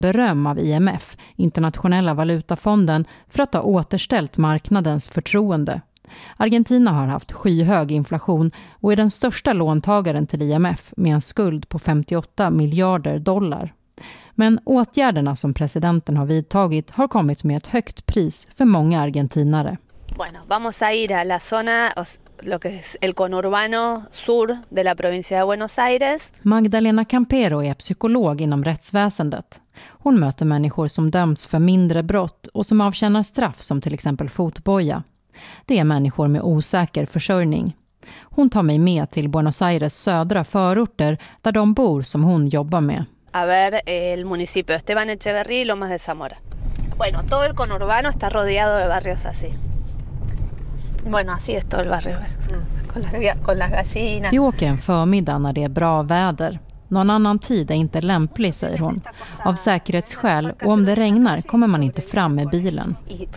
beröm av IMF, Internationella valutafonden, för att ha återställt marknadens förtroende. Argentina har haft skyhög inflation och är den största låntagaren till IMF med en skuld på 58 miljarder dollar. Men åtgärderna som presidenten har vidtagit har kommit med ett högt pris för många argentinare. Bueno, vamos a ir a la zona, lo que es el conurbano sur de la provincia de Buenos Aires. Magdalena Campero är psykolog inom rättsväsendet. Hon möter människor som dömts för mindre brott och som avtjänar straff som till exempel fotboja. Det är människor med osäker försörjning. Hon tar mig med till Buenos Aires södra förorter där de bor som hon jobbar med. A ver el municipio Esteban Echeverría y Lomas de Zamora. Bueno, todo el conurbano está rodeado de barrios así. Bueno, así es todo el barrio. Con las gallinas. Vi åker en förmiddag när det är bra väder. Någon annan tid är inte lämplig, säger hon. Av säkerhetsskäl, och om det regnar kommer man inte fram med bilen.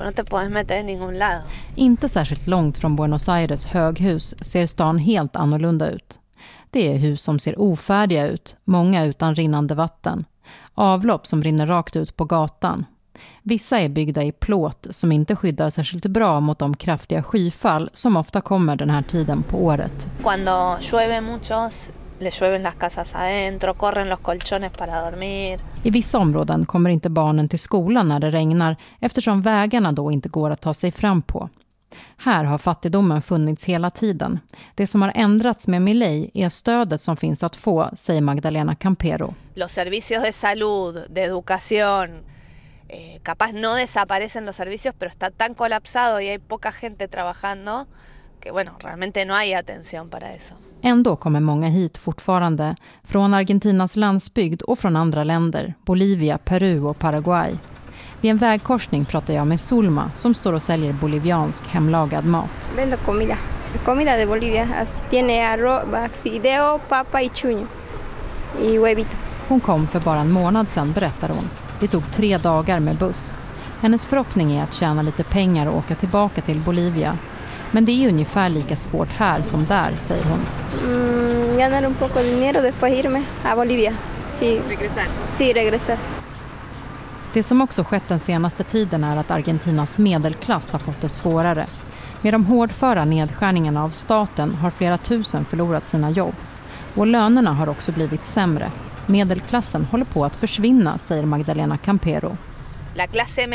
Inte särskilt långt från Buenos Aires höghus ser stan helt annorlunda ut. Det är hus som ser ofärdiga ut, många utan rinnande vatten. Avlopp som rinner rakt ut på gatan. Vissa är byggda i plåt som inte skyddar särskilt bra mot de kraftiga skyfall som ofta kommer den här tiden på året. Cuando llueve mucho, le llueven las casas adentro, corren los colchones para dormir. I vissa områden kommer inte barnen till skolan när det regnar eftersom vägarna då inte går att ta sig fram på. Här har fattigdomen funnits hela tiden. Det som har ändrats med Milei är stödet som finns att få, säger Magdalena Campero. Los servicios de salud, de educación, capaz no desaparecen los servicios, pero está tan colapsado y hay poca gente trabajando que bueno, realmente no hay atención para eso. Ändå kommer många hit fortfarande, från Argentinas landsbygd och från andra länder, Bolivia, Peru och Paraguay. Vid en vägkorsning pratar jag med Zulma som står och säljer boliviansk hemlagad mat. Vendo comida. Comida de Bolivia. Tiene arroz, fideo, papa y chuño. Y huevito. Hon kom för bara en månad sedan, berättar hon. Det tog 3 dagar med buss. Hennes förhoppning är att tjäna lite pengar och åka tillbaka till Bolivia. Men det är ungefär lika svårt här som där, säger hon. Ganar un poco de dinero después irme a Bolivia. Sí. Regresar. Sí, regresar. Det som också skett den senaste tiden är att Argentinas medelklass har fått det svårare. Med de hårdföra nedskärningarna av staten har flera tusen förlorat sina jobb. Och lönerna har också blivit sämre. Medelklassen håller på att försvinna, säger Magdalena Campero. La clase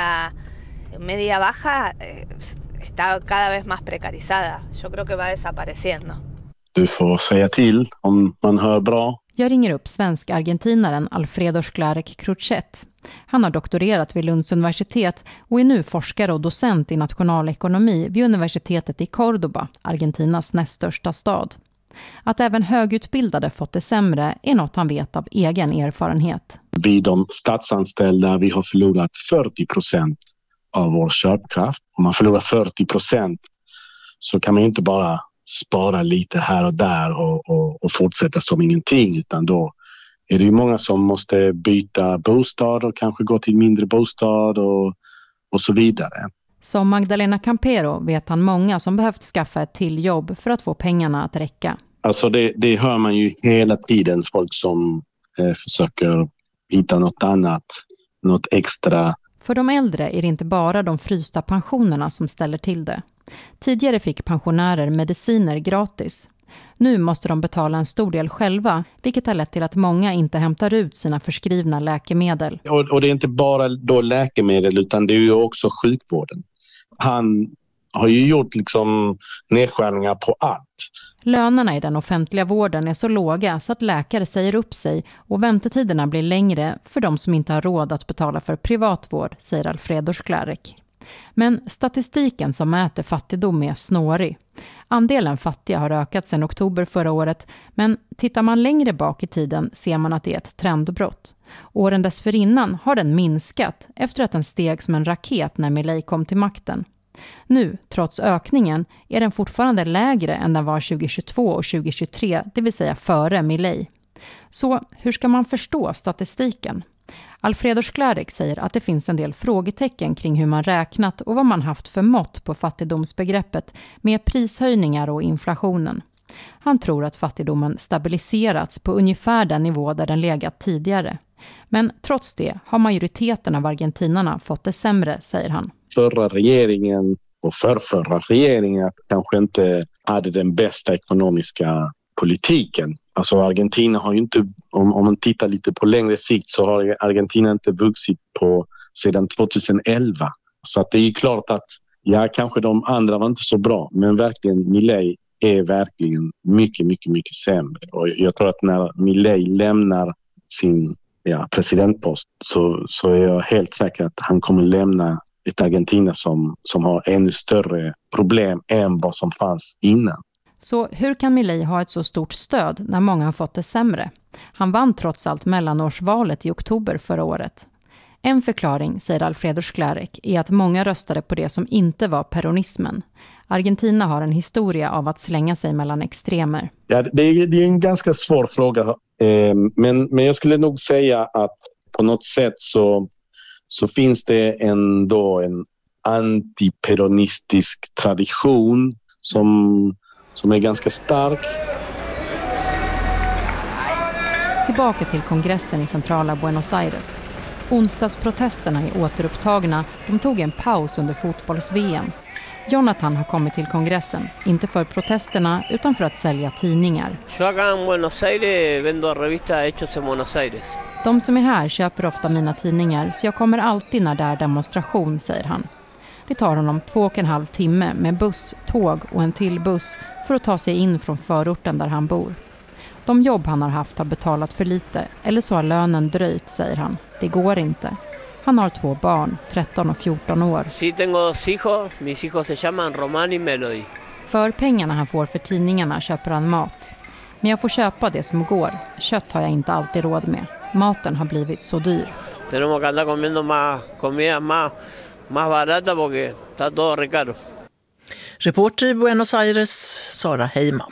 media baja está cada vez más precarizada. Yo creo que va desapareciendo. Du får säga till om man hör bra. Jag ringer upp svensk-argentinaren Alfredo Sklarek Kruchet. Han har doktorerat vid Lunds universitet och är nu forskare och docent i nationalekonomi vid universitetet i Córdoba, Argentinas näst största stad. Att även högutbildade fått det sämre är något han vet av egen erfarenhet. Vi de statsanställda, vi har förlorat 40% av vår köpkraft. Om man förlorar 40% så kan man inte bara spara lite här och där och fortsätta som ingenting, utan då är det ju många som måste byta bostad och kanske gå till mindre bostad och så vidare. Som Magdalena Campero vet han många som behövt skaffa ett till jobb för att få pengarna att räcka. Alltså det hör man ju hela tiden, folk som försöker hitta något annat, något extra. För de äldre är det inte bara de frysta pensionerna som ställer till det. Tidigare fick pensionärer mediciner gratis. Nu måste de betala en stor del själva, vilket har lett till att många inte hämtar ut sina förskrivna läkemedel. Och det är inte bara då läkemedel, utan det är ju också sjukvården. Han har ju gjort liksom nedskärningar på allt. Lönerna i den offentliga vården är så låga så att läkare säger upp sig och väntetiderna blir längre för de som inte har råd att betala för privatvård, säger Alfredo Sklarek. Men statistiken som mäter fattigdom är snårig. Andelen fattiga har ökat sedan oktober förra året, men tittar man längre bak i tiden ser man att det är ett trendbrott. Åren dessförinnan har den minskat efter att den steg som en raket när Milei kom till makten. Nu, trots ökningen, är den fortfarande lägre än den var 2022 och 2023, det vill säga före Milei. Så hur ska man förstå statistiken? Alfredo Sklarek säger att det finns en del frågetecken kring hur man räknat och vad man haft för mått på fattigdomsbegreppet med prishöjningar och inflationen. Han tror att fattigdomen stabiliserats på ungefär den nivå där den legat tidigare. Men trots det har majoriteten av argentinarna fått det sämre, säger han. Förra regeringen och förra regeringen kanske inte hade den bästa ekonomiska politiken. Alltså Argentina har ju inte, om man tittar lite på längre sikt, så har Argentina inte vuxit sedan 2011. Så att det är ju klart att kanske de andra var inte så bra, men verkligen Milei är verkligen mycket, mycket, mycket sämre. Och jag tror att när Milei lämnar sin presidentpost så är jag helt säker att han kommer lämna ett Argentina som har ännu större problem än vad som fanns innan. Så hur kan Milei ha ett så stort stöd när många har fått det sämre? Han vann trots allt mellanårsvalet i oktober förra året. En förklaring, säger Alfredo Sclarek, är att många röstade på det som inte var peronismen. Argentina har en historia av att slänga sig mellan extremer. Ja, det är en ganska svår fråga. Men jag skulle nog säga att på något sätt så finns det ändå en antiperonistisk tradition som är ganska stark. Tillbaka till kongressen i centrala Buenos Aires. Onsdagsprotesterna är återupptagna. De tog en paus under fotbolls-VM. Jonathan har kommit till kongressen, inte för protesterna utan för att sälja tidningar. Jag acá en Buenos Aires vendo revistas hechas en Buenos Aires. De som är här köper ofta mina tidningar, så jag kommer alltid när det är demonstration, säger han. Det tar honom 2,5 timme med buss, tåg och en till buss för att ta sig in från förorten där han bor. De jobb han har haft har betalat för lite, eller så har lönen dröjt, säger han. Det går inte. Han har 2 barn, 13 och 14 år. Sí, tengo 2 hijos. Mis hijos se llaman Román y Melody. För pengarna han får för tidningarna köper han mat. Men jag får köpa det som går. Kött har jag inte alltid råd med. Maten har blivit så dyr. Tenemos que andar comiendo más comida más barata porque está todo re caro. Reporter i Buenos Aires, Sara Heyman.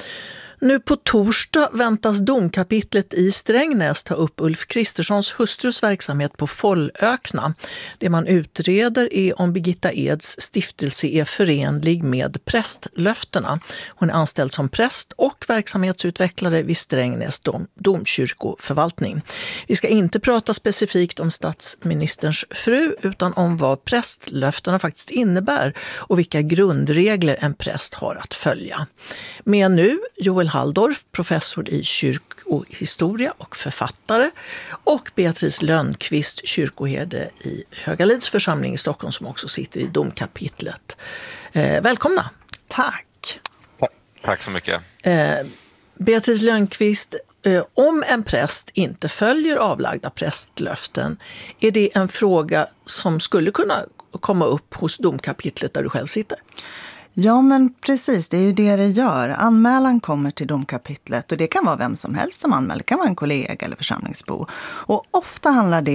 Nu på torsdag väntas domkapitlet i Strängnäs ta upp Ulf Kristerssons hustrus verksamhet på Follökna. Det man utreder är om Birgitta Eds stiftelse är förenlig med prästlöftena. Hon är anställd som präst och verksamhetsutvecklare vid Strängnäs domkyrkoförvaltning. Vi ska inte prata specifikt om statsministerns fru utan om vad prästlöftena faktiskt innebär och vilka grundregler en präst har att följa. Med nu Joel Halldorf, professor i kyrkohistoria och författare, och Beatrice Lönnqvist, kyrkoherde i Högalids församling i Stockholm som också sitter i domkapitlet. Välkomna. Tack. Tack så mycket. Beatrice Lönnqvist, om en präst inte följer avlagda prästlöften, är det en fråga som skulle kunna komma upp hos domkapitlet där du själv sitter? Ja, men precis, det är ju det gör. Anmälan kommer till domkapitlet och det kan vara vem som helst som anmäler. Det kan vara en kollega eller församlingsbo. Och ofta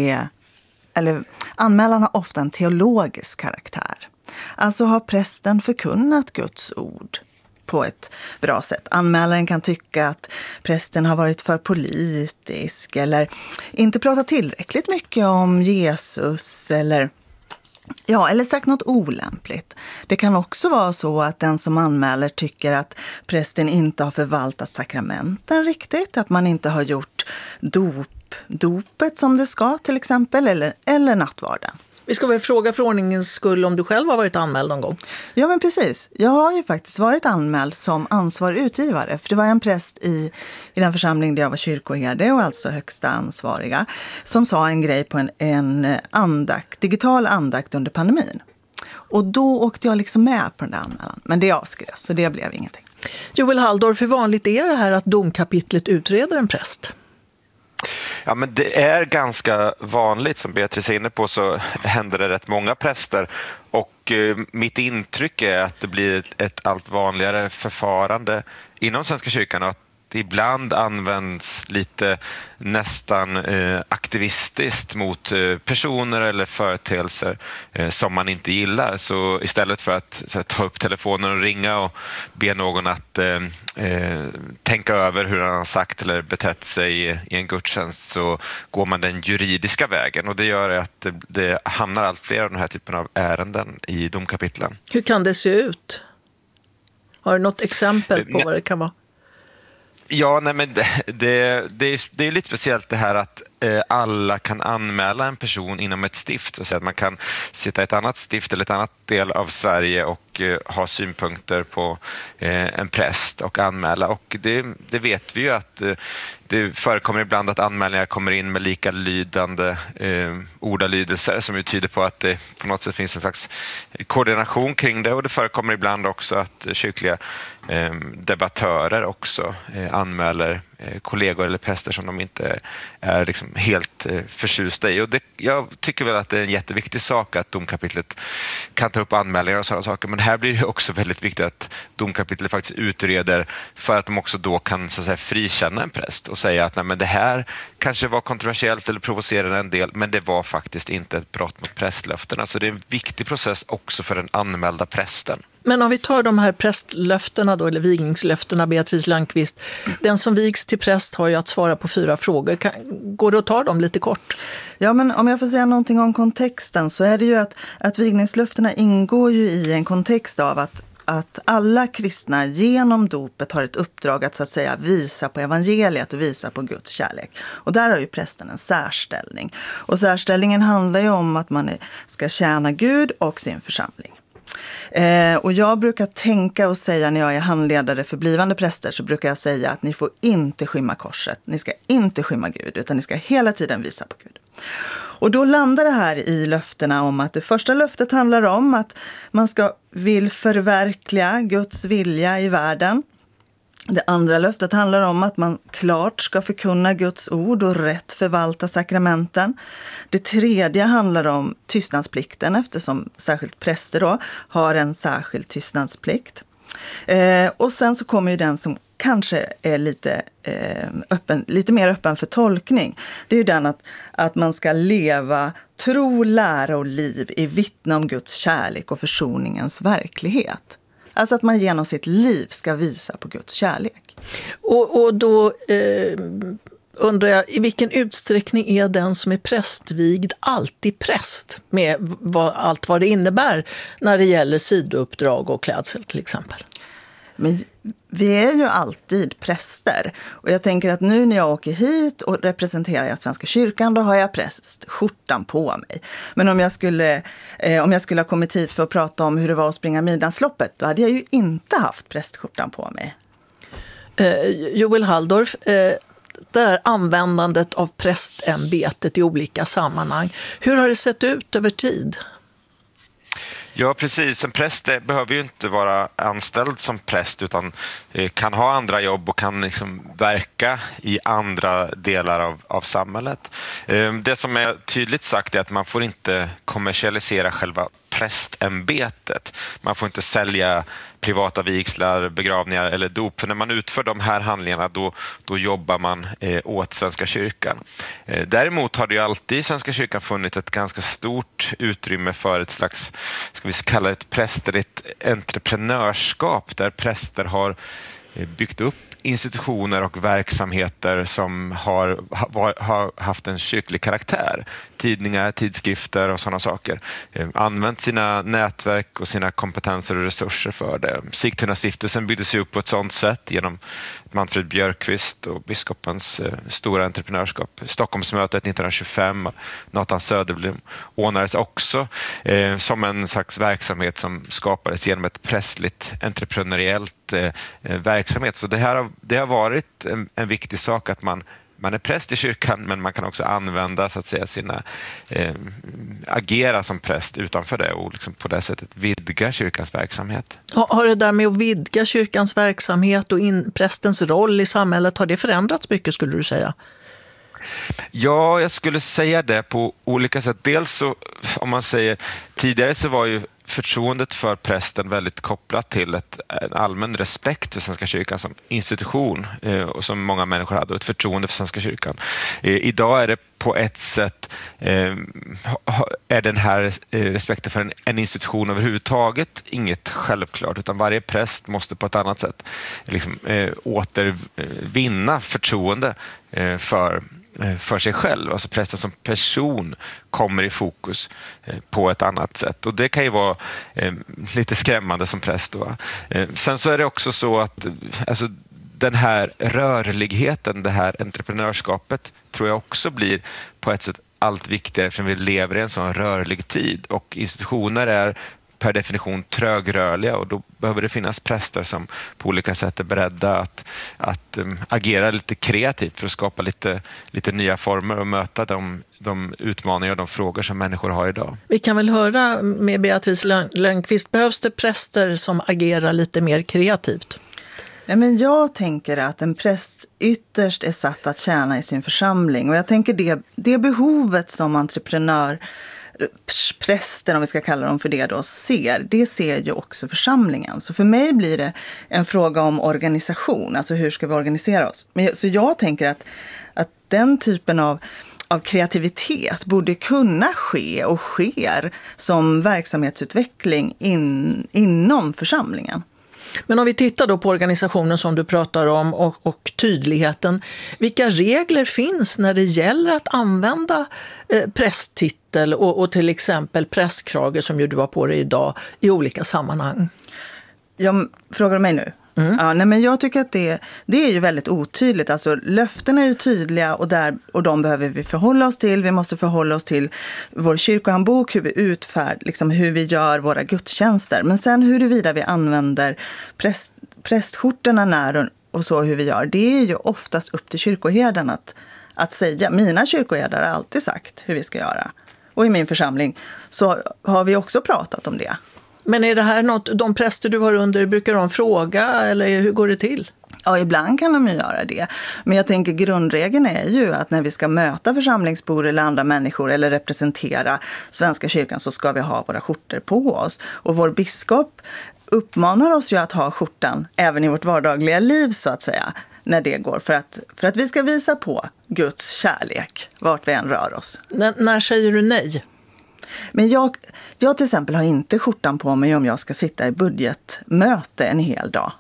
anmälan har ofta en teologisk karaktär. Alltså har prästen förkunnat Guds ord på ett bra sätt. Anmälaren kan tycka att prästen har varit för politisk eller inte pratat tillräckligt mycket om Jesus eller sagt något olämpligt. Det kan också vara så att den som anmäler tycker att prästen inte har förvaltat sakramenten riktigt, att man inte har gjort dopet som det ska till exempel, eller nattvarden. Vi ska väl fråga för ordningens skull om du själv har varit anmäld någon gång. Ja, men precis. Jag har ju faktiskt varit anmäld som ansvarig utgivare. För det var en präst i den församling där jag var kyrkoherde och alltså högsta ansvariga som sa en grej på en digital andakt under pandemin. Och då åkte jag liksom med på den där anmälan. Men det avskrevs, så det blev ingenting. Joel Halldorf, hur vanligt är det här att domkapitlet utreder en präst? Ja, men det är ganska vanligt, som Beatrice är inne på, så händer det rätt många präster. Och mitt intryck är att det blir ett allt vanligare förfarande inom Svenska kyrkan och att det ibland används lite nästan aktivistiskt mot personer eller företeelser som man inte gillar. Så istället för att ta upp telefonen och ringa och be någon att tänka över hur han har sagt eller betett sig i en gudstjänst, så går man den juridiska vägen. Och det gör att det hamnar allt fler av den här typen av ärenden i domkapitlen. Hur kan det se ut? Har du något exempel på vad det kan vara? Ja, nej, men det är lite speciellt det här alla kan anmäla en person inom ett stift. Så att man kan sitta i ett annat stift eller ett annat del av Sverige och ha synpunkter på en präst och anmäla. Och det vet vi ju att det förekommer ibland att anmälningar kommer in med likalydande ordalydelser som ju tyder på att det på något sätt finns en slags koordination kring det, och det förekommer ibland också att kyrkliga debattörer också anmäler kollegor eller präster som de inte är liksom helt förtjusta i. Och jag tycker väl att det är en jätteviktig sak att domkapitlet kan ta upp anmälningar och sådana saker, men här blir det också väldigt viktigt att domkapitlet faktiskt utreder för att de också då kan så att säga frikänna en präst och säga att nej, men det här kanske var kontroversiellt eller provocerade en del, men det var faktiskt inte ett brott mot prästlöftena. Så det är en viktig process också för den anmälda prästen. Men om vi tar de här prästlöftena då, eller vigningslöftena, Beatrice Landqvist. Den som vigs till präst har ju att svara på 4 frågor. Går det att ta dem lite kort? Ja, men om jag får säga någonting om kontexten så är det ju att vigningslöftena ingår ju i en kontext av att alla kristna genom dopet har ett uppdrag att så att säga visa på evangeliet och visa på Guds kärlek. Och där har ju prästen en särställning. Och särställningen handlar ju om att man ska tjäna Gud och sin församling. Och jag brukar tänka och säga när jag är handledare för blivande präster, så brukar jag säga att ni får inte skymma korset. Ni ska inte skymma Gud, utan ni ska hela tiden visa på Gud. Och då landar det här i löftena om att det första löftet handlar om att man vill förverkliga Guds vilja i världen. Det andra löftet handlar om att man klart ska förkunna Guds ord och rätt förvalta sakramenten. Det tredje handlar om tystnadsplikten, eftersom särskilt präster då har en särskild tystnadsplikt. Och sen så kommer ju den som kanske är lite mer öppen för tolkning. Det är ju den att man ska leva tro, lära och liv i vittne om Guds kärlek och försoningens verklighet. Alltså att man genom sitt liv ska visa på Guds kärlek. Och då undrar jag, i vilken utsträckning är den som är prästvigd alltid präst? Med allt vad det innebär när det gäller sidouppdrag och klädsel till exempel. Men vi är ju alltid präster. Och jag tänker att nu när jag åker hit och representerar Svenska kyrkan, då har jag prästskjortan på mig. Men om jag skulle ha kommit hit för att prata om hur det var att springa Midnattsloppet, då hade jag ju inte haft prästskjortan på mig. Joel Halldorf, det här användandet av prästämbetet i olika sammanhang, hur har det sett ut över tid? Ja, precis. En präst behöver ju inte vara anställd som präst utan kan ha andra jobb och kan liksom verka i andra delar av samhället. Det som är tydligt sagt är att man får inte kommersialisera själva prästämbetet. Man får inte sälja privata vigslar, begravningar eller dop. För när man utför de här handlingarna då jobbar man åt Svenska kyrkan. Däremot har det ju alltid i Svenska kyrkan funnits ett ganska stort utrymme för ett slags, ska vi kalla det ett prästerligt entreprenörskap, där präster har byggt upp institutioner och verksamheter som har haft en kyrklig karaktär. Tidningar, tidskrifter och sådana saker. Använt sina nätverk och sina kompetenser och resurser för det. Sigtuna-stiftelsen byggdes upp på ett sådant sätt genom Manfred Björkqvist och biskopens stora entreprenörskap. Stockholmsmötet 1925, Nathan Söderblom ordnades också som en slags verksamhet som skapades genom ett prästligt entreprenöriellt verksamhet. Så det har varit en viktig sak att man är präst i kyrkan, men man kan också använda så att säga agera som präst utanför det och liksom på det sättet vidga kyrkans verksamhet. Har det där med att vidga kyrkans verksamhet och prästens roll i samhället, har det förändrats mycket skulle du säga? Ja, jag skulle säga det på olika sätt. Dels så, om man säger, tidigare så var ju förtroendet för prästen väldigt kopplat till en allmän respekt för Svenska kyrkan som institution och som många människor hade, och ett förtroende för Svenska kyrkan. Idag är det på ett sätt är den här respekten för en institution överhuvudtaget inget självklart, utan varje präst måste på ett annat sätt liksom, återvinna förtroende för sig själv. Alltså prästen som person kommer i fokus på ett annat sätt. Och det kan ju vara lite skrämmande som präst då. Sen så är det också så att den här rörligheten, det här entreprenörskapet tror jag också blir på ett sätt allt viktigare eftersom vi lever i en sån rörlig tid och institutioner är per definition trögrörliga och då behöver det finnas präster som på olika sätt är beredda att agera lite kreativt för att skapa lite nya former och möta de utmaningar och de frågor som människor har idag. Vi kan väl höra med Beatrice Lönnqvist, behövs det präster som agerar lite mer kreativt? Nej, men jag tänker att en präst ytterst är satt att tjäna i sin församling och jag tänker det behovet som entreprenör prästen, om vi ska kalla dem för det då, det ser ju också församlingen. Så för mig blir det en fråga om organisation, alltså hur ska vi organisera oss. Så jag tänker att den typen av kreativitet borde kunna ske och sker som verksamhetsutveckling inom församlingen. Men om vi tittar då på organisationen som du pratar om och tydligheten, vilka regler finns när det gäller att använda prästtitel och till exempel prästkrage som ju du har på dig idag i olika sammanhang? Jag frågar mig nu. Ja, nej, men jag tycker att det är ju väldigt otydligt. Alltså, löftena är ju tydliga och de behöver vi förhålla oss till. Vi måste förhålla oss till vår kyrkohandbok, hur vi liksom hur vi gör våra gudstjänster. Men sen huruvida vi använder prästskjortorna när och så hur vi gör, det är ju oftast upp till kyrkoherden att säga. Mina kyrkoherdar har alltid sagt hur vi ska göra. Och i min församling så har vi också pratat om det. Men är det här något, de präster du har under, brukar de fråga eller hur går det till? Ja, ibland kan de ju göra det. Men jag tänker grundregeln är ju att när vi ska möta församlingsbor eller andra människor eller representera Svenska kyrkan så ska vi ha våra skjortor på oss. Och vår biskop uppmanar oss ju att ha skjortan även i vårt vardagliga liv så att säga. När det går för att vi ska visa på Guds kärlek vart vi än rör oss. När säger du nej? Men jag till exempel har inte skjortan på mig om jag ska sitta i budgetmöte en hel dag.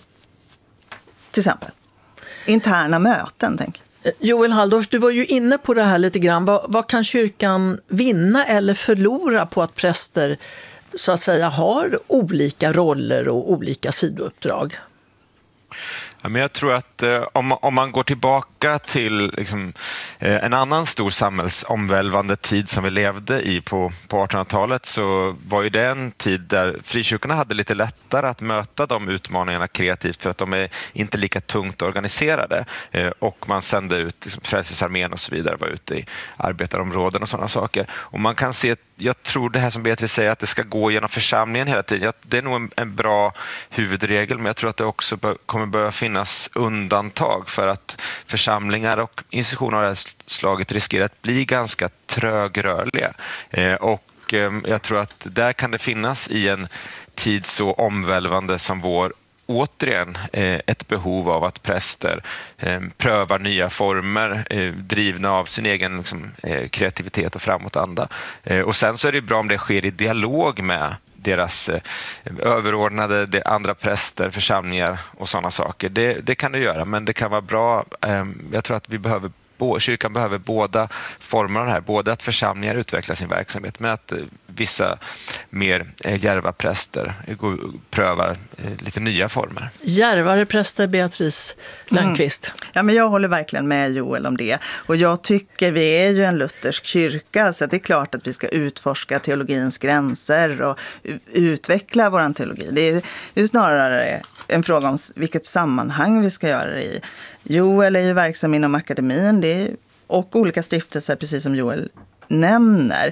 Till exempel. Interna möten, tänk. Joel Halldorf, du var ju inne på det här lite grann. Vad kan kyrkan vinna eller förlora på att präster så att säga har olika roller och olika sidouppdrag? Ja, men jag tror att om man går tillbaka till liksom, en annan stor samhällsomvälvande tid som vi levde i på 1800-talet så var ju det en tid där frikyrkorna hade lite lättare att möta de utmaningarna kreativt för att de är inte lika tungt organiserade och man sände ut liksom, Frälsningsarmén och så vidare var ute i arbetarområden och sådana saker. Och man kan se, jag tror det här som Beatrice säger att det ska gå genom församlingen hela tiden. Det är nog en bra huvudregel men jag tror att det också kommer börja finnas undantag för att församlingar och institutioner av det här slaget riskerar att bli ganska trögrörliga. Och jag tror att där kan det finnas i en tid så omvälvande som vår återigen ett behov av att präster prövar nya former drivna av sin egen liksom, kreativitet och framåtanda. Och sen så är det bra om det sker i dialog med deras överordnade, andra präster, församlingar och sådana saker. Det kan det göra, men det kan vara bra. Jag tror att kyrkan behöver båda former av det här. Både att församlingar utvecklar sin verksamhet men att vissa mer djärva präster prövar lite nya former. Djärvare präster, Beatrice Lönnqvist. Ja, men jag håller verkligen med Joel om det. Och jag tycker vi är ju en luthersk kyrka så det är klart att vi ska utforska teologins gränser och utveckla vår teologi. Det är ju snarare en fråga om vilket sammanhang vi ska göra det i. Joel är ju verksam inom akademin och olika stiftelser, precis som Joel nämner.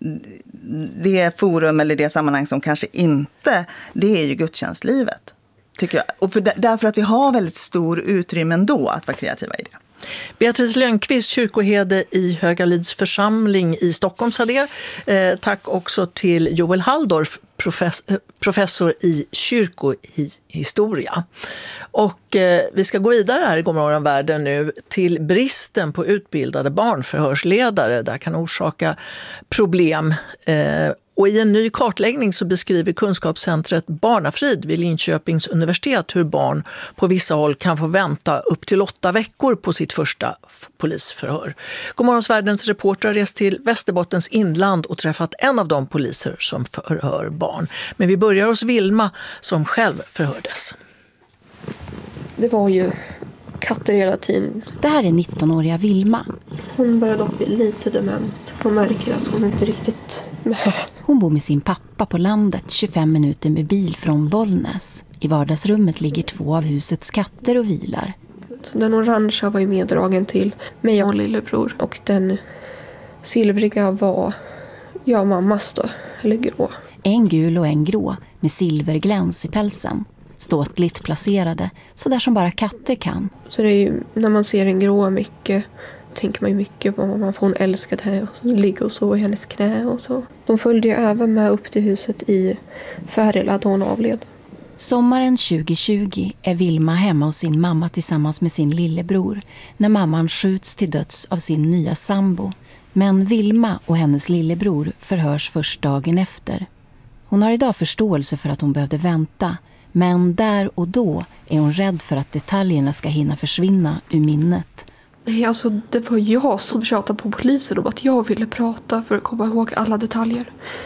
Det forum eller det sammanhang som kanske inte, det är ju gudstjänstlivet, tycker jag. Och därför att vi har väldigt stor utrymme ändå att vara kreativa i det. Beatrice Lönnqvist, kyrkoherde i Högalids församling i Stockholm. Tack också till Joel Halldorf, professor i kyrkohistoria. Och vi ska gå vidare här i Godmorgon världen nu till bristen på utbildade barnförhörsledare. Där kan orsaka problem. Och i en ny kartläggning så beskriver kunskapscentret Barnafrid vid Linköpings universitet hur barn på vissa håll kan få vänta upp till 8 veckor på sitt första polisförhör. Godmorgonsvärdens reporter har rest till Västerbottens inland och träffat en av de poliser som förhör barn. Men vi börjar hos Vilma som själv förhördes. Det var ju katter hela tiden. Det här är 19-åriga Vilma. Hon börjar dock bli lite dement. Man märker att hon inte riktigt med. Hon bor med sin pappa på landet 25 minuter med bil från Bollnäs. I vardagsrummet ligger 2 av husets katter och vilar. Den orangea var ju meddragen till mig och lillebror. Och den silvriga var mammas då, eller grå. En gul och en grå med silvergläns i pälsen. Ståtligt placerade, så där som bara katter kan. Så det är ju, när man ser en grå mycket, tänker man ju mycket på vad man får. Hon älskade här och så ligger och så i hennes knä och så. De följde ju även med upp till huset i Färila då hon avled. Sommaren 2020 är Vilma hemma hos sin mamma tillsammans med sin lillebror när mamman skjuts till döds av sin nya sambo. Men Vilma och hennes lillebror förhörs först dagen efter. Hon har idag förståelse för att hon behövde vänta, men där och då är hon rädd för att detaljerna ska hinna försvinna ur minnet. Nej, alltså det var jag som tjatade på polisen om att jag ville prata för att komma ihåg alla detaljer.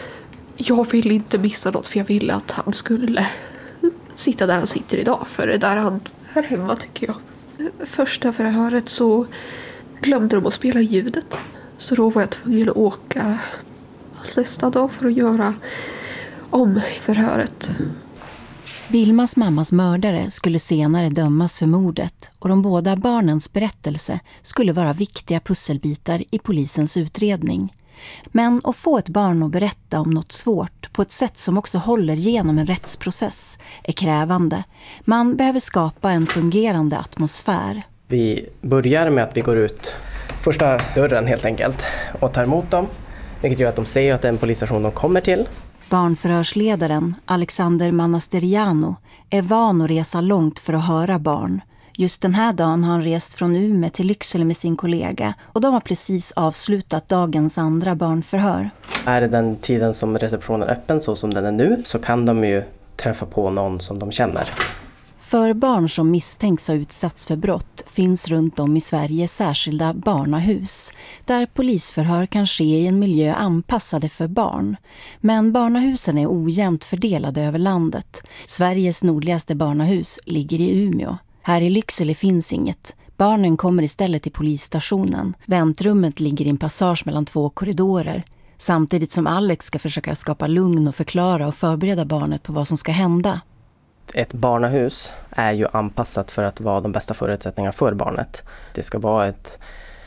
Jag ville inte missa något för jag ville att han skulle sitta där han sitter idag. För det är där han är hemma tycker jag. Första förhöret så glömde de att spela ljudet. Så då var jag tvungen att åka nästa dag för att göra om förhöret. Vilmas mammas mördare skulle senare dömas för mordet och de båda barnens berättelse skulle vara viktiga pusselbitar i polisens utredning. Men att få ett barn att berätta om något svårt på ett sätt som också håller genom en rättsprocess är krävande. Man behöver skapa en fungerande atmosfär. Vi börjar med att vi går ut första dörren helt enkelt och tar emot dem. Vilket gör att de ser att det är en polisstation de kommer till. Barnförhörsledaren Alexander Manasteriano är van att resa långt för att höra barn. Just den här dagen har han rest från Umeå till Lycksele med sin kollega och de har precis avslutat dagens andra barnförhör. Är det den tiden som receptionen är öppen så som den är nu så kan de ju träffa på någon som de känner. För barn som misstänks ha utsatts för brott finns runt om i Sverige särskilda barnahus där polisförhör kan ske i en miljö anpassade för barn. Men barnahusen är ojämnt fördelade över landet. Sveriges nordligaste barnahus ligger i Umeå. Här i Lycksele finns inget. Barnen kommer istället till polisstationen. Väntrummet ligger i en passage mellan 2 korridorer. Samtidigt som Alex ska försöka skapa lugn och förklara och förbereda barnet på vad som ska hända. Ett barnahus är ju anpassat för att vara de bästa förutsättningarna för barnet. Det ska vara ett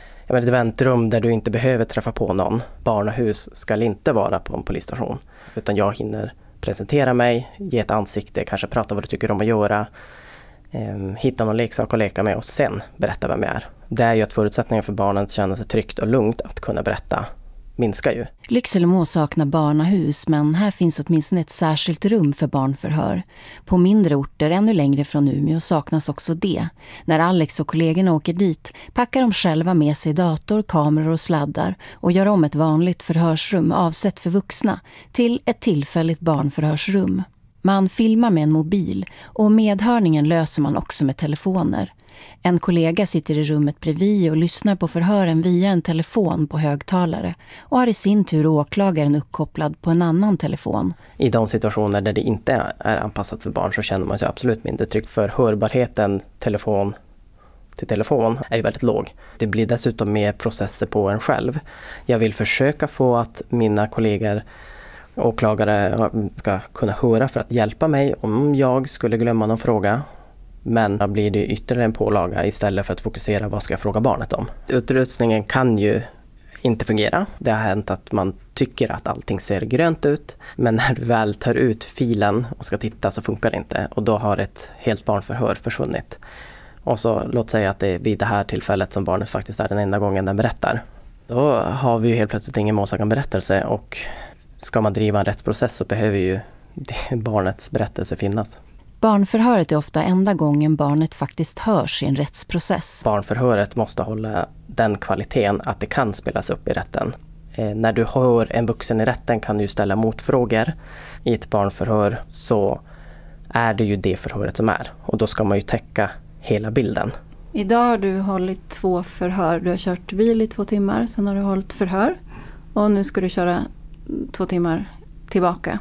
väntrum där du inte behöver träffa på någon. Barnahus ska inte vara på en polisstation. Utan jag hinner presentera mig, ge ett ansikte, kanske prata vad du tycker om att göra. Hitta någon leksak att leka med och sen berätta vem jag är. Det är ju att förutsättningar för barnen att känna sig tryggt och lugnt att kunna berätta minskar ju. Lyckselemo saknar barnahus, men här finns åtminstone ett särskilt rum för barnförhör. På mindre orter ännu längre från Umeå saknas också det. När Alex och kollegorna åker dit packar de själva med sig dator, kameror och sladdar och gör om ett vanligt förhörsrum avsett för vuxna till ett tillfälligt barnförhörsrum. Man filmar med en mobil och medhörningen löser man också med telefoner. En kollega sitter i rummet bredvid och lyssnar på förhören via en telefon på högtalare och har i sin tur åklagaren uppkopplad på en annan telefon. I de situationer där det inte är anpassat för barn så känner man sig absolut mindre trygg för hörbarheten telefon till telefon är ju väldigt låg. Det blir dessutom mer processer på en själv. Jag vill försöka få att mina kollegor åklagare ska kunna höra för att hjälpa mig om jag skulle glömma någon fråga. Men då blir det ytterligare en pålaga istället för att fokusera vad ska jag fråga barnet om. Utrustningen kan ju inte fungera. Det har hänt att man tycker att allting ser grönt ut. Men när du väl tar ut filen och ska titta så funkar det inte. Och då har ett helt barnförhör försvunnit. Och så låt säga att det är vid det här tillfället som barnet faktiskt är den enda gången den berättar. Då har vi ju helt plötsligt ingen målsägandeberättelse och ska man driva en rättsprocess så behöver ju barnets berättelse finnas. Barnförhöret är ofta enda gången barnet faktiskt hörs i en rättsprocess. Barnförhöret måste hålla den kvaliteten att det kan spelas upp i rätten. När du hör en vuxen i rätten kan du ställa motfrågor. I ett barnförhör så är det ju det förhöret som är. Och då ska man ju täcka hela bilden. Idag har du hållit 2 förhör. Du har kört bil i 2 timmar, sen har du hållit förhör. Och nu ska du köra 2 timmar tillbaka.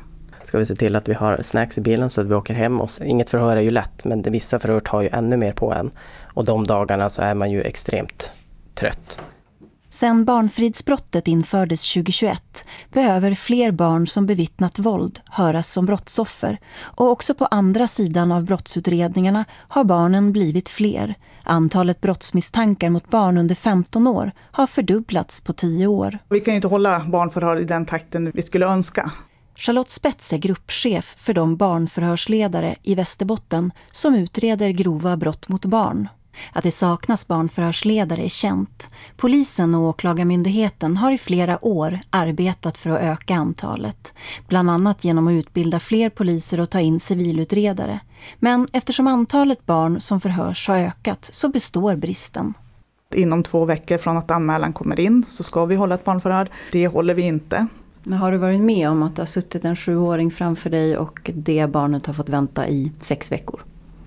ska vi se till att vi har snacks i bilen så att vi åker hem. Och inget förhör är ju lätt, men vissa förhör tar ju ännu mer på en. Och de dagarna så är man ju extremt trött. Sen barnfridsbrottet infördes 2021 behöver fler barn som bevittnat våld höras som brottsoffer. Och också på andra sidan av brottsutredningarna har barnen blivit fler. Antalet brottsmisstankar mot barn under 15 år har fördubblats på 10 år. Vi kan ju inte hålla barnförhör i den takten vi skulle önska. Charlotte Spets är gruppchef för de barnförhörsledare i Västerbotten som utreder grova brott mot barn. Att det saknas barnförhörsledare är känt. Polisen och åklagarmyndigheten har i flera år arbetat för att öka antalet. Bland annat genom att utbilda fler poliser och ta in civilutredare. Men eftersom antalet barn som förhörs har ökat så består bristen. Inom 2 veckor från att anmälan kommer in så ska vi hålla ett barnförhör. Det håller vi inte. Men har du varit med om att det har suttit en 7-åring framför dig och det barnet har fått vänta i 6 veckor?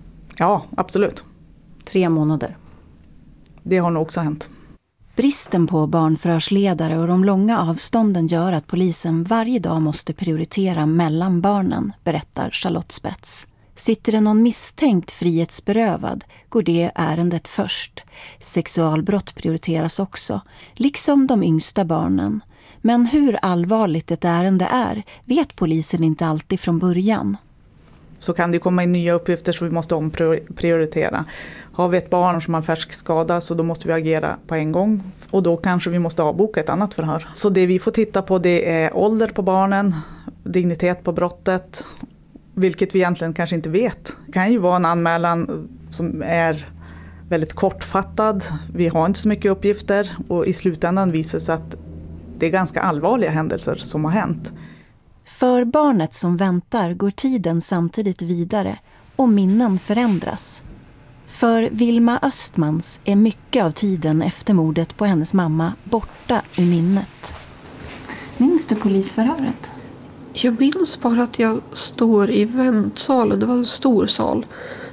Ja, absolut. 3 månader. Det har nog också hänt. Bristen på barnförhörsledare och de långa avstånden gör att polisen varje dag måste prioritera mellan barnen, berättar Charlotte Spets. Sitter det någon misstänkt frihetsberövad går det ärendet först. Sexualbrott prioriteras också, liksom de yngsta barnen. Men hur allvarligt ett ärende är vet polisen inte alltid från början. Så kan det komma in nya uppgifter så vi måste omprioritera. Har vi ett barn som har färsk skada så då måste vi agera på en gång. Och då kanske vi måste avboka ett annat förhör. Så det vi får titta på det är ålder på barnen, dignitet på brottet. Vilket vi egentligen kanske inte vet. Det kan ju vara en anmälan som är väldigt kortfattad. Vi har inte så mycket uppgifter och i slutändan visar sig att det är ganska allvarliga händelser som har hänt. För barnet som väntar går tiden samtidigt vidare och minnen förändras. För Vilma Östmans är mycket av tiden efter mordet på hennes mamma borta ur minnet. Minns du polisförhöret? Jag minns bara att jag står i väntsalen. Det var en stor sal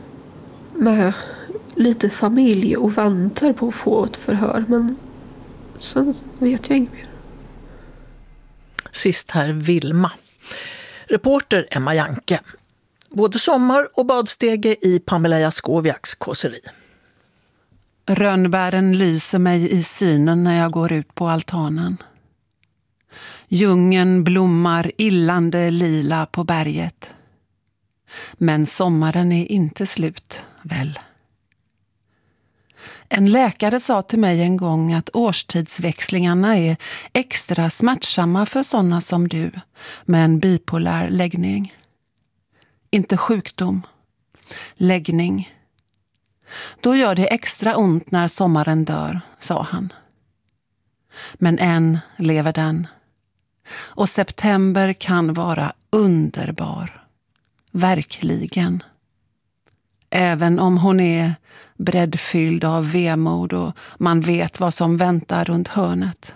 med lite familj och väntar på att få ett förhör. Men sen vet jag inget mer. Sist här Vilma. Reporter Emma Janke. Både sommar och badstege i Pamela Jaskowiaks kåseri. Rönnbären lyser mig i synen när jag går ut på altanen. Djungeln blommar illande lila på berget. Men sommaren är inte slut, väl? En läkare sa till mig en gång att årstidsväxlingarna är extra smärtsamma för sådana som du med en bipolär läggning. Inte sjukdom, läggning. Då gör det extra ont när sommaren dör, sa han. Men än lever den. Och september kan vara underbar. Verkligen. Även om hon är breddfylld av vemod och man vet vad som väntar runt hörnet.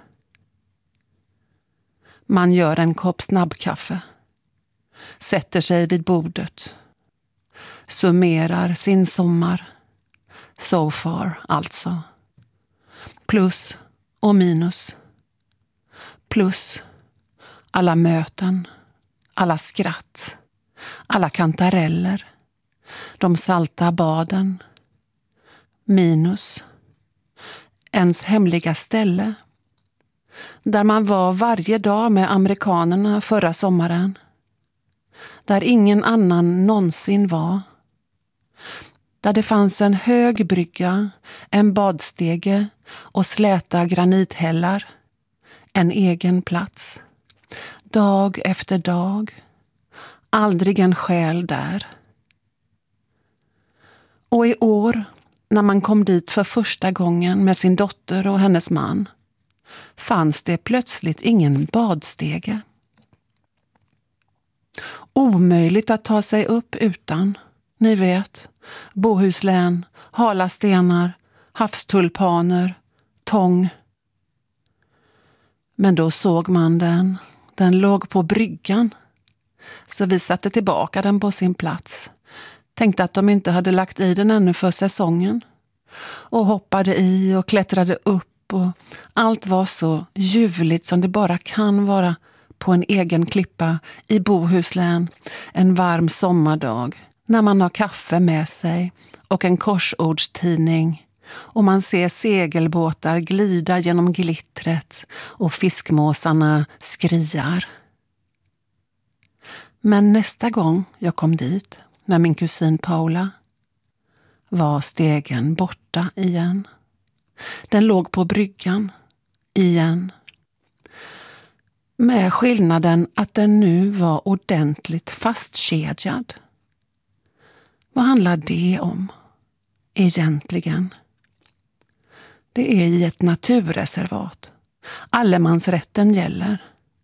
Man gör en kopp snabbkaffe. Sätter sig vid bordet. Summerar sin sommar. So far, alltså. Plus och minus. Plus alla möten. Alla skratt. Alla kantareller. De salta baden. Minus. Ens hemliga ställe. Där man var varje dag med amerikanerna förra sommaren. Där ingen annan någonsin var. Där det fanns en hög brygga, en badstege och släta granithällar. En egen plats. Dag efter dag. Aldrig en själ där. Och i år, när man kom dit för första gången med sin dotter och hennes man, fanns det plötsligt ingen badstege. Omöjligt att ta sig upp utan, ni vet, Bohuslän, hala stenar, havstulpaner, tång. Men då såg man den låg på bryggan, så vi satte tillbaka den på sin plats. Tänkte att de inte hade lagt i den ännu för säsongen. Och hoppade i och klättrade upp och allt var så ljuvligt som det bara kan vara på en egen klippa i Bohuslän en varm sommardag när man har kaffe med sig och en korsordstidning och man ser segelbåtar glida genom glittret och fiskmåsarna skriar. Men nästa gång jag kom dit med min kusin Paula var stegen borta igen. Den låg på bryggan igen. Med skillnaden att den nu var ordentligt fastkedjad. Vad handlar det om egentligen? Det är i ett naturreservat. Allemansrätten gäller.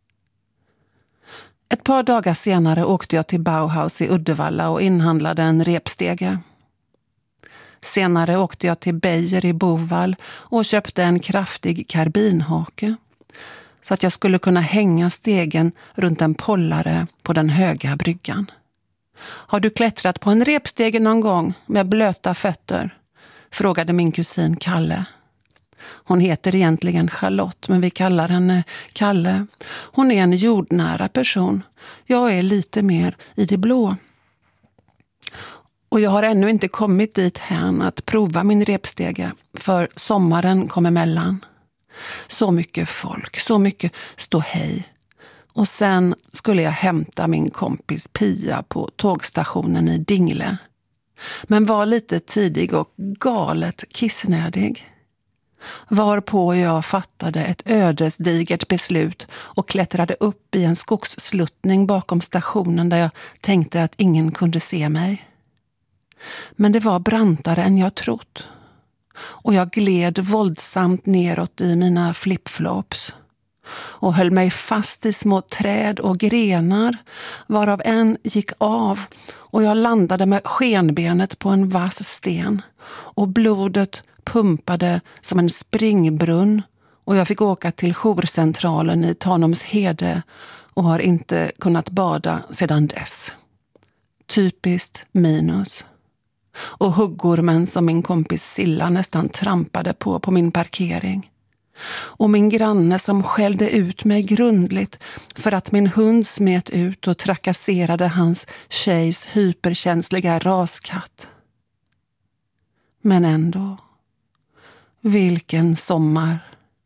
Ett par dagar senare åkte jag till Bauhaus i Uddevalla och inhandlade en repstege. Senare åkte jag till Beijer i Bovall och köpte en kraftig karbinhake så att jag skulle kunna hänga stegen runt en pollare på den höga bryggan. Har du klättrat på en repstege någon gång med blöta fötter? Frågade min kusin Kalle. Hon heter egentligen Charlotte, men vi kallar henne Kalle. Hon är en jordnära person. Jag är lite mer i det blå. Och jag har ännu inte kommit dit hän att prova min repstege, för sommaren kom emellan. Så mycket folk, så mycket ståhej. Och sen skulle jag hämta min kompis Pia på tågstationen i Dingle. Men var lite tidig och galet kissnödig. Varpå jag fattade ett ödesdigert beslut och klättrade upp i en skogssluttning bakom stationen där jag tänkte att ingen kunde se mig. Men det var brantare än jag trott. Och jag gled våldsamt neråt i mina flipflops och höll mig fast i små träd och grenar, varav en gick av och jag landade med skenbenet på en vass sten och blodet pumpade som en springbrunn och jag fick åka till jourcentralen i Tanumshede och har inte kunnat bada sedan dess. Typiskt minus. Och huggormen som min kompis Silla nästan trampade på min parkering. Och min granne som skällde ut mig grundligt för att min hund smet ut och trakasserade hans tjejs hyperkänsliga raskatt. Men ändå, vilken sommar.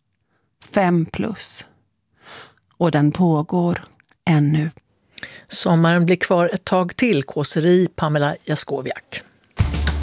5+. Och den pågår ännu. Sommaren blir kvar ett tag till, kåseri Pamela Jaskowiak.